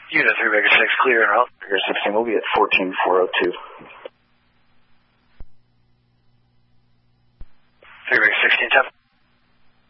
Unit 3 Vega 6, clear en route. Vega 16 will be at 14402. 3 Vega 16, 10.